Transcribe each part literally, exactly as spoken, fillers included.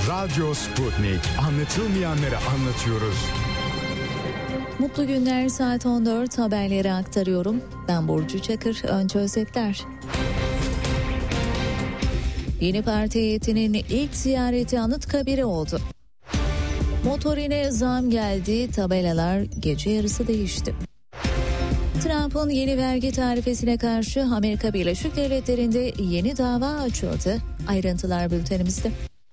Radyo Sputnik. Anlatılmayanları anlatıyoruz. Mutlu günler, saat on dört, haberleri aktarıyorum. Ben Burcu Çakır. Önce özetler. Yeni parti heyetinin ilk ziyareti Anıtkabir'e oldu. Motorine zam geldi, tabelalar gece yarısı değişti. Trump'ın yeni vergi tarifesine karşı Amerika Birleşik Devletleri'nde yeni dava açıldı. Ayrıntılar bültenimizde.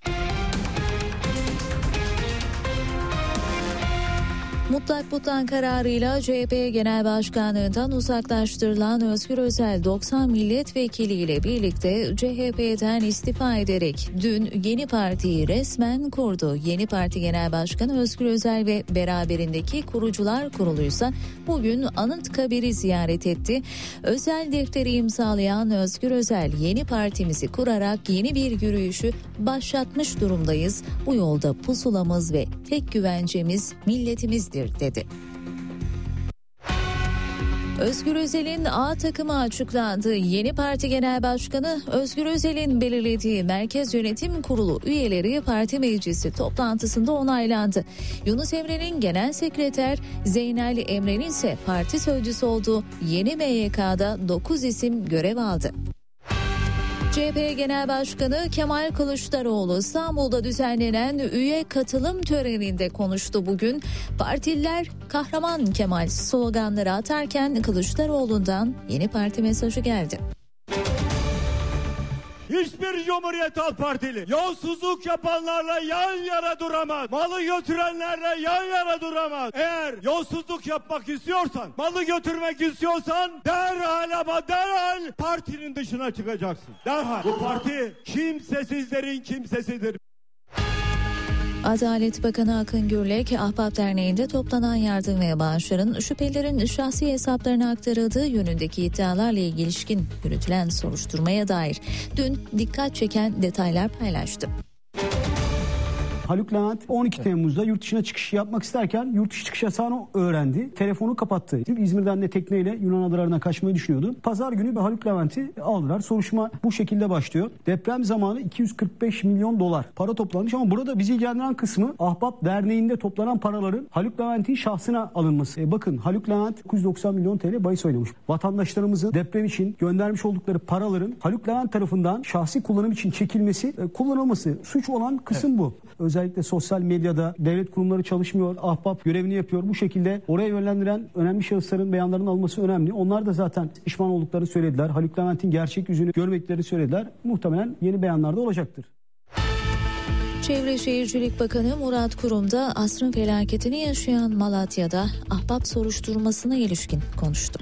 Mutlak butlan kararıyla C H P Genel Başkanlığından uzaklaştırılan Özgür Özel doksan milletvekiliyle birlikte C H P'den istifa ederek dün yeni partiyi resmen kurdu. Yeni Parti Genel Başkanı Özgür Özel ve beraberindeki kurucular kuruluysa bugün Anıtkabir'i ziyaret etti. Özel defteri imzalayan Özgür Özel, yeni partimizi kurarak yeni bir yürüyüşü başlatmış durumdayız. Bu yolda pusulamız ve tek güvencemiz milletimizdir dedi. Özgür Özel'in A takımı açıklandı. Yeni Parti Genel Başkanı Özgür Özel'in belirlediği Merkez Yönetim Kurulu üyeleri parti meclisi toplantısında onaylandı. Yunus Emre'nin genel sekreter, Zeynel Emre'nin ise parti sözcüsü olduğu yeni M Y K'da dokuz isim görev aldı. C H P Genel Başkanı Kemal Kılıçdaroğlu İstanbul'da düzenlenen üye katılım töreninde konuştu bugün. Partililer "Kahraman Kemal" sloganları atarken Kılıçdaroğlu'ndan yeni parti mesajı geldi. Hiçbir Cumhuriyet Halk Partili yolsuzluk yapanlarla yan yana duramaz. Malı götürenlerle yan yana duramaz. Eğer yolsuzluk yapmak istiyorsan, malı götürmek istiyorsan derhal ama derhal partinin dışına çıkacaksın. Derhal. Bu parti kimsesizlerin kimsesidir. Adalet Bakanı Akın Gürlek, Ahbap Derneği'nde toplanan yardım ve bağışların şüphelilerin şahsi hesaplarına aktarıldığı yönündeki iddialarla ilişkin yürütülen soruşturmaya dair dün dikkat çeken detaylar paylaştı. Haluk Levent on iki Temmuz'da yurt dışına çıkış yapmak isterken yurt dışı çıkış yasağını öğrendi. Telefonu kapattı. İzmir'den de tekneyle Yunan adalarına kaçmayı düşünüyordu. Pazar günü bir Haluk Levent'i aldılar. Soruşturma bu şekilde başlıyor. Deprem zamanı iki yüz kırk beş milyon dolar para toplanmış ama burada bizi ilgilendiren kısmı Ahbap Derneği'nde toplanan paraların Haluk Levent'in şahsına alınması. E bakın Haluk Levent dokuz yüz doksan milyon T L bahis oynamış. Vatandaşlarımızın deprem için göndermiş oldukları paraların Haluk Levent tarafından şahsi kullanım için çekilmesi, e, kullanılması suç olan kısım evet. Bu. Özellikle sosyal medyada devlet kurumları çalışmıyor, Ahbap görevini yapıyor. Bu şekilde oraya yönlendiren önemli şahısların beyanlarının alınması önemli. Onlar da zaten pişman olduklarını söylediler. Haluk Levent'in gerçek yüzünü görmeklerini söylediler. Muhtemelen yeni beyanlarda olacaktır. Çevre Şehircilik Bakanı Murat Kurum da asrın felaketini yaşayan Malatya'da Ahbap soruşturmasına ilişkin konuştu.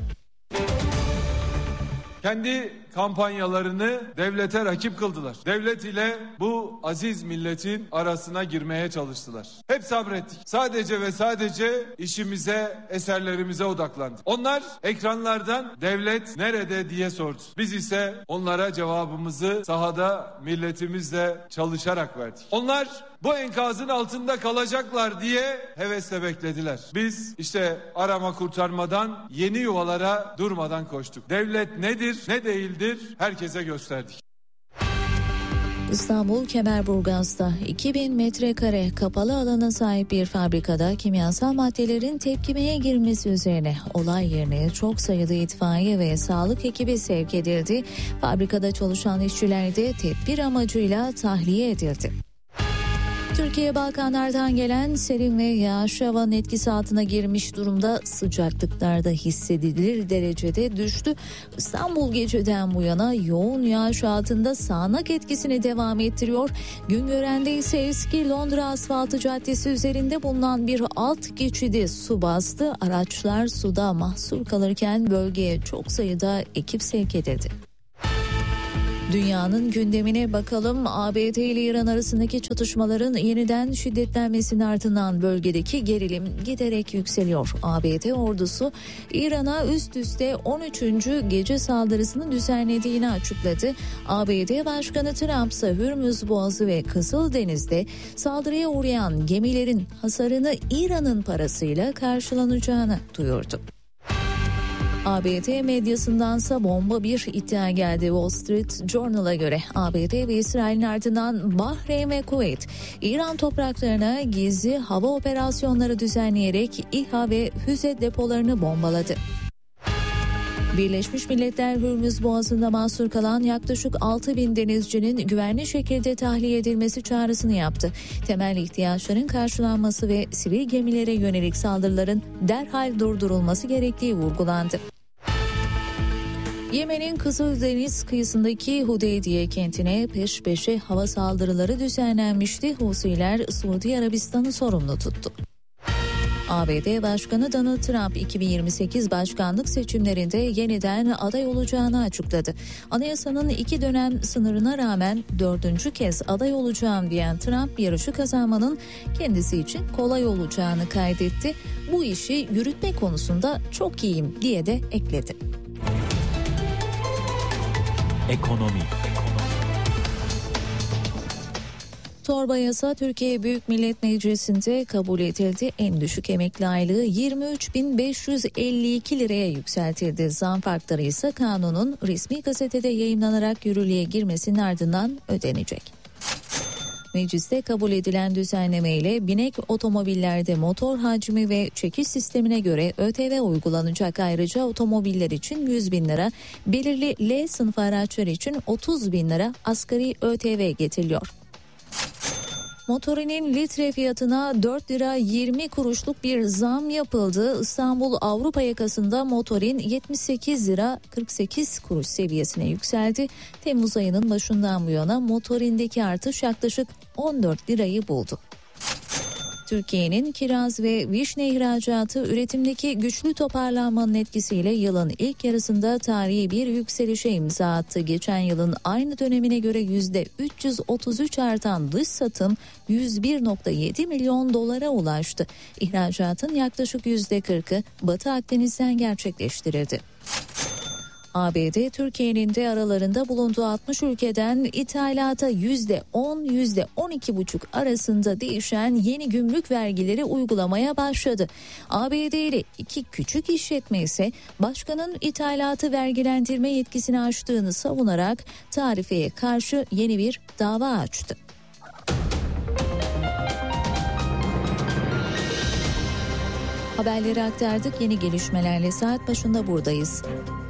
Kendi kampanyalarını devlete rakip kıldılar. Devlet ile bu aziz milletin arasına girmeye çalıştılar. Hep sabrettik. Sadece ve sadece işimize, eserlerimize odaklandık. Onlar ekranlardan devlet nerede diye sordu. Biz ise onlara cevabımızı sahada milletimizle çalışarak verdik. Onlar bu enkazın altında kalacaklar diye hevesle beklediler. Biz işte arama kurtarmadan yeni yuvalara durmadan koştuk. Devlet nedir, ne değildir herkese gösterdik. İstanbul Kemerburgaz'da iki bin metrekare kapalı alana sahip bir fabrikada kimyasal maddelerin tepkimeye girmesi üzerine olay yerine çok sayıda itfaiye ve sağlık ekibi sevk edildi. Fabrikada çalışan işçiler de tedbir amacıyla tahliye edildi. Türkiye Balkanlardan gelen serin ve yağış havanın etkisi altına girmiş durumda, sıcaklıklarda hissedilir derecede düştü. İstanbul geceden bu yana yoğun yağış altında sağanak etkisini devam ettiriyor. Güngören'de ise eski Londra Asfaltı Caddesi üzerinde bulunan bir alt geçidi su bastı. Araçlar suda mahsur kalırken bölgeye çok sayıda ekip sevk edildi. Dünyanın gündemine bakalım. A B D ile İran arasındaki çatışmaların yeniden şiddetlenmesinin ardından bölgedeki gerilim giderek yükseliyor. A B D ordusu İran'a üst üste on üçüncü gece saldırısını düzenlediğini açıkladı. A B D Başkanı Trump ise Hürmüz Boğazı ve Kızıldeniz'de saldırıya uğrayan gemilerin hasarını İran'ın parasıyla karşılanacağını duyurdu. A B D medyasındansa bomba bir iddia geldi. Wall Street Journal'a göre A B D ve İsrail'in ardından Bahreyn ve Kuveyt, İran topraklarına gizli hava operasyonları düzenleyerek İHA ve füze depolarını bombaladı. Birleşmiş Milletler Hürmüz Boğazı'nda mahsur kalan yaklaşık altı bin denizcinin güvenli şekilde tahliye edilmesi çağrısını yaptı. Temel ihtiyaçların karşılanması ve sivil gemilere yönelik saldırıların derhal durdurulması gerektiği vurgulandı. Yemen'in Kızıldeniz kıyısındaki Hudeydiye kentine peş peşe hava saldırıları düzenlenmişti. Husiler Suudi Arabistan'ı sorumlu tuttu. A B D Başkanı Donald Trump iki bin yirmi sekiz başkanlık seçimlerinde yeniden aday olacağını açıkladı. Anayasanın iki dönem sınırına rağmen dördüncü kez aday olacağım diyen Trump, yarışı kazanmanın kendisi için kolay olacağını kaydetti. Bu işi yürütme konusunda çok iyiyim diye de ekledi. Ekonomi. Torba yasa Türkiye Büyük Millet Meclisi'nde kabul edildi. En düşük emekli aylığı yirmi üç bin beş yüz elli iki liraya yükseltildi. Zam farkları ise kanunun resmi gazetede yayımlanarak yürürlüğe girmesinin ardından ödenecek. Mecliste kabul edilen düzenleme ile binek otomobillerde motor hacmi ve çekiş sistemine göre ÖTV uygulanacak. Ayrıca otomobiller için yüz bin lira, belirli L sınıfı araçlar için otuz bin lira asgari ÖTV getiriliyor. Motorinin litre fiyatına dört lira yirmi kuruşluk bir zam yapıldı. İstanbul Avrupa yakasında motorin yetmiş sekiz lira kırk sekiz kuruş seviyesine yükseldi. Temmuz ayının başından bu yana motorindeki artış yaklaşık on dört lirayı buldu. Türkiye'nin kiraz ve vişne ihracatı üretimdeki güçlü toparlanmanın etkisiyle yılın ilk yarısında tarihi bir yükselişe imza attı. Geçen yılın aynı dönemine göre yüzde üç yüz otuz üç artan dış satım yüz bir virgül yedi milyon dolara ulaştı. İhracatın yaklaşık yüzde kırkı Batı Akdeniz'den gerçekleştirildi. A B D, Türkiye'nin de aralarında bulunduğu altmış ülkeden ithalata yüzde on yüzde on iki buçuk arasında değişen yeni gümrük vergileri uygulamaya başladı. A B D ile iki küçük işletme ise başkanın ithalatı vergilendirme yetkisini aştığını savunarak tarifeye karşı yeni bir dava açtı. Haberleri aktardık. Yeni gelişmelerle saat başında buradayız.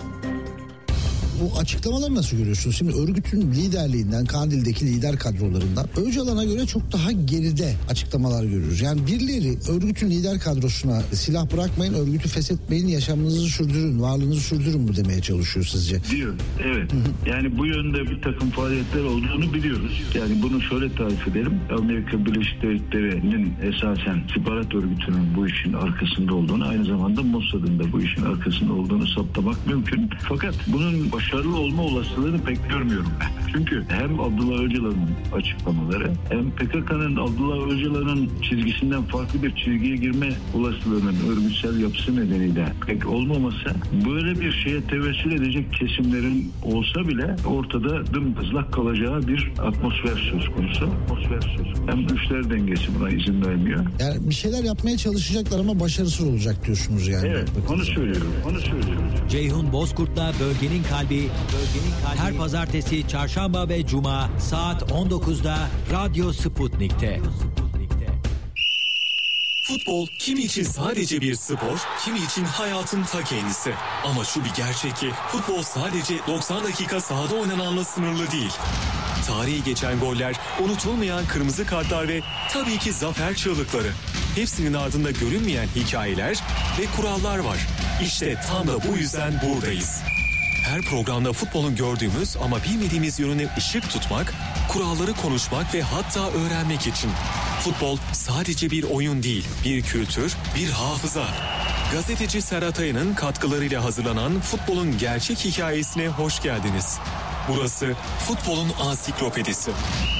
Bu açıklamaları nasıl görüyorsunuz? Şimdi örgütün liderliğinden, Kandil'deki lider kadrolarından Öcalan'a göre çok daha geride açıklamalar görüyoruz. Yani birileri örgütün lider kadrosuna silah bırakmayın, örgütü feshetmeyin, yaşamınızı sürdürün, varlığınızı sürdürün mü demeye çalışıyor sizce? Diyor, evet. Hı hı. Yani bu yönde bir takım faaliyetler olduğunu biliyoruz. Yani bunu şöyle tarif edelim. Amerika Birleşik Devletleri'nin esasen istihbarat örgütünün bu işin arkasında olduğunu, aynı zamanda Mossad'ın da bu işin arkasında olduğunu saptamak mümkün. Fakat bunun baş başarılı olma olasılığını pek görmüyorum ben. Çünkü hem Abdullah Öcalan'ın açıklamaları hem P K K'nın Abdullah Öcalan'ın çizgisinden farklı bir çizgiye girme olasılığının örgütsel yapısı nedeniyle pek olmaması, böyle bir şeye tevessül edecek kesimlerin olsa bile ortada dımdızlak kalacağı bir atmosfer söz konusu. Atmosfer söz konusu. Hem güçler dengesi buna izin vermiyor. Yani bir şeyler yapmaya çalışacaklar ama başarısız olacak diyorsunuz yani. Evet, onu söylüyorum. Onu söylüyorum. Ceyhun Bozkurt'la Bölgenin Kalbi, Bölgenin Kalbi her pazartesi, çarşamba ve cuma saat on dokuzda Radyo Sputnik'te. Futbol kimi için sadece bir spor, kimi için hayatın ta kendisi. Ama şu bir gerçek ki futbol sadece doksan dakika sahada oynananla sınırlı değil. Tarihi geçen goller, unutulmayan kırmızı kartlar ve tabii ki zafer çığlıkları. Hepsinin ardında görünmeyen hikayeler ve kurallar var. İşte tam da bu yüzden buradayız. Her programda futbolun gördüğümüz ama bilmediğimiz yönüne ışık tutmak, kuralları konuşmak ve hatta öğrenmek için. Futbol sadece bir oyun değil, bir kültür, bir hafıza. Gazeteci Serhat Aya'nın katkılarıyla hazırlanan futbolun gerçek hikayesine hoş geldiniz. Burası futbolun ansiklopedisi.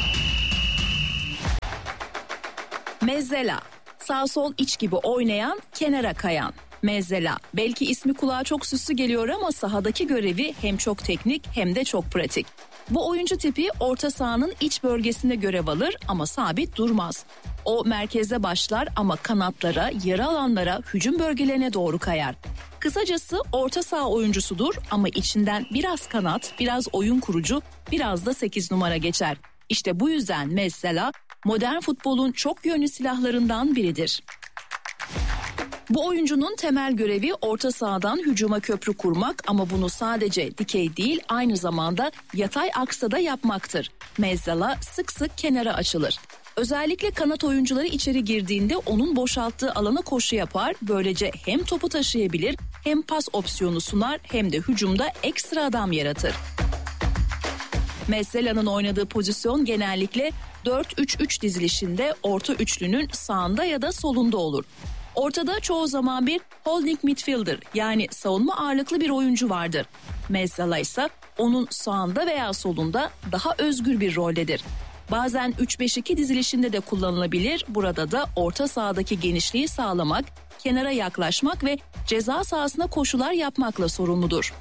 Mezzela, sağ sol iç gibi oynayan, kenara kayan. Mezzela, belki ismi kulağa çok süslü geliyor ama sahadaki görevi hem çok teknik hem de çok pratik. Bu oyuncu tipi orta sahanın iç bölgesinde görev alır ama sabit durmaz. O merkezde başlar ama kanatlara, yarı alanlara, hücum bölgelerine doğru kayar. Kısacası orta saha oyuncusudur ama içinden biraz kanat, biraz oyun kurucu, biraz da sekiz numara geçer. İşte bu yüzden Mezzala modern futbolun çok yönlü silahlarından biridir. Bu oyuncunun temel görevi orta sahadan hücuma köprü kurmak ama bunu sadece dikey değil aynı zamanda yatay aksa da yapmaktır. Mezzala sık sık kenara açılır. Özellikle kanat oyuncuları içeri girdiğinde onun boşalttığı alana koşu yapar. Böylece hem topu taşıyabilir, hem pas opsiyonu sunar, hem de hücumda ekstra adam yaratır. Mezzala'nın oynadığı pozisyon genellikle dört üç üç dizilişinde orta üçlünün sağında ya da solunda olur. Ortada çoğu zaman bir holding midfielder yani savunma ağırlıklı bir oyuncu vardır. Mezzala ise onun sağında veya solunda daha özgür bir roldedir. Bazen üç beş iki dizilişinde de kullanılabilir. Burada da orta sahadaki genişliği sağlamak, kenara yaklaşmak ve ceza sahasına koşular yapmakla sorumludur.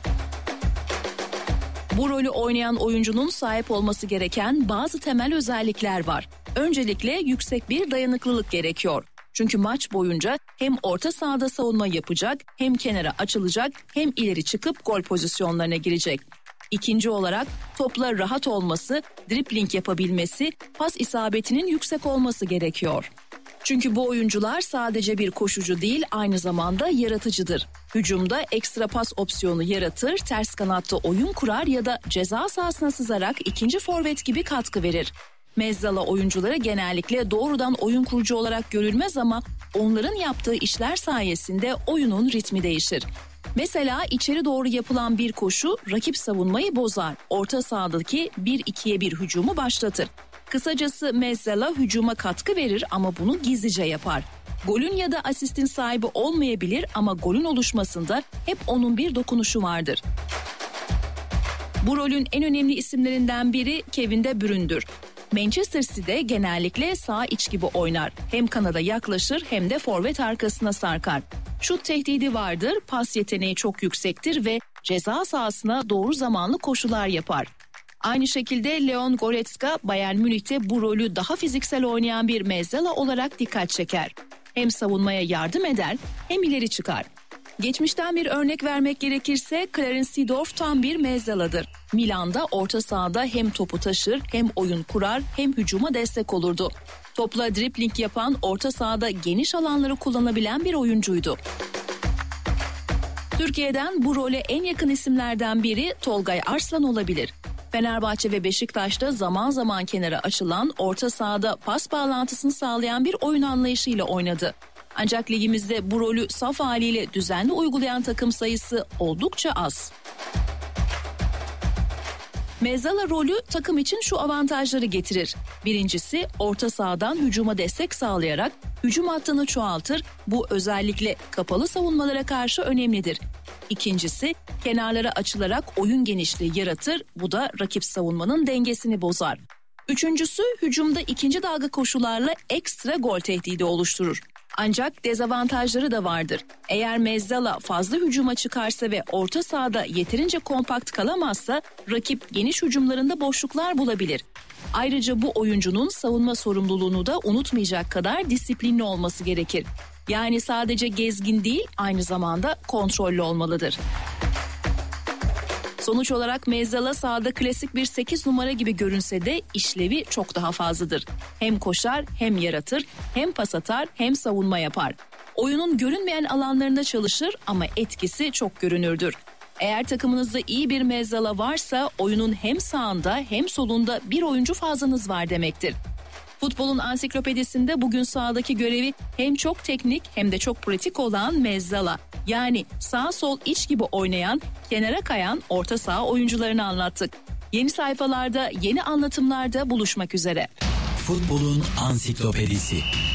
Bu rolü oynayan oyuncunun sahip olması gereken bazı temel özellikler var. Öncelikle yüksek bir dayanıklılık gerekiyor. Çünkü maç boyunca hem orta sahada savunma yapacak, hem kenara açılacak, hem ileri çıkıp gol pozisyonlarına girecek. İkinci olarak topla rahat olması, dribling yapabilmesi, pas isabetinin yüksek olması gerekiyor. Çünkü bu oyuncular sadece bir koşucu değil, aynı zamanda yaratıcıdır. Hücumda ekstra pas opsiyonu yaratır, ters kanatta oyun kurar ya da ceza sahasına sızarak ikinci forvet gibi katkı verir. Mezzala oyuncuları genellikle doğrudan oyun kurucu olarak görülmez ama onların yaptığı işler sayesinde oyunun ritmi değişir. Mesela içeri doğru yapılan bir koşu rakip savunmayı bozar. Orta sahadaki bir ikiye bir hücumu başlatır. Kısacası Mezzala hücuma katkı verir ama bunu gizlice yapar. Golün ya da asistin sahibi olmayabilir ama golün oluşmasında hep onun bir dokunuşu vardır. Bu rolün en önemli isimlerinden biri Kevin De Bruyne'dür. Manchester City'de genellikle sağ iç gibi oynar. Hem kanada yaklaşır hem de forvet arkasına sarkar. Şut tehdidi vardır, pas yeteneği çok yüksektir ve ceza sahasına doğru zamanlı koşular yapar. Aynı şekilde Leon Goretzka Bayern Münih'te bu rolü daha fiziksel oynayan bir Mezzala olarak dikkat çeker. Hem savunmaya yardım eder hem ileri çıkar. Geçmişten bir örnek vermek gerekirse Clarence Seedorf tam bir Mezzala'dır. Milan'da orta sahada hem topu taşır, hem oyun kurar, hem hücuma destek olurdu. Topla dribling yapan, orta sahada geniş alanları kullanabilen bir oyuncuydu. Türkiye'den bu role en yakın isimlerden biri Tolgay Arslan olabilir. Fenerbahçe ve Beşiktaş'ta zaman zaman kenara açılan, orta sahada pas bağlantısını sağlayan bir oyun anlayışıyla oynadı. Ancak ligimizde bu rolü saf haliyle düzenli uygulayan takım sayısı oldukça az. Mezzala rolü takım için şu avantajları getirir. Birincisi, orta sahadan hücuma destek sağlayarak hücum hattını çoğaltır. Bu özellikle kapalı savunmalara karşı önemlidir. İkincisi, kenarlara açılarak oyun genişliği yaratır. Bu da rakip savunmanın dengesini bozar. Üçüncüsü, hücumda ikinci dalga koşularla ekstra gol tehdidi oluşturur. Ancak dezavantajları da vardır. Eğer Mezzala fazla hücuma çıkarsa ve orta sahada yeterince kompakt kalamazsa rakip geniş hücumlarında boşluklar bulabilir. Ayrıca bu oyuncunun savunma sorumluluğunu da unutmayacak kadar disiplinli olması gerekir. Yani sadece gezgin değil, aynı zamanda kontrollü olmalıdır. Sonuç olarak Mezzala sahada klasik bir sekiz numara gibi görünse de işlevi çok daha fazladır. Hem koşar, hem yaratır, hem pas atar, hem savunma yapar. Oyunun görünmeyen alanlarında çalışır ama etkisi çok görünürdür. Eğer takımınızda iyi bir Mezzala varsa oyunun hem sağında hem solunda bir oyuncu fazlanız var demektir. Futbolun ansiklopedisinde bugün sahadaki görevi hem çok teknik hem de çok pratik olan Mezzala. Yani sağ sol iç gibi oynayan, kenara kayan orta saha oyuncularını anlattık. Yeni sayfalarda, yeni anlatımlarda buluşmak üzere. Futbolun ansiklopedisi.